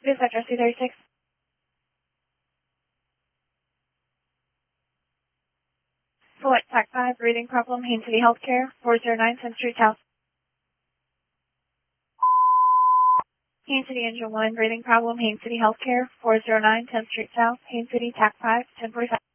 This address 236. Select TAC 5, breathing problem, Haines City Healthcare, 409 10th Street South. Haines City Engine 1, breathing problem, Haines City Healthcare, 409 10th Street South, Haines City TAC 5, 1045.